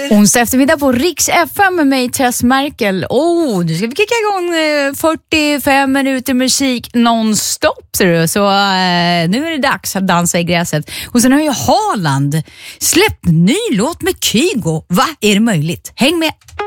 Onsdag eftermiddag på Riks FM med mig, Tess Merkel. Nu ska vi kicka igång 45 minuter musik non-stop. Så nu är det dags att dansa i gräset. Och sen har ju Haaland släppt ny låt med Kygo. Va? Är det möjligt? Häng med!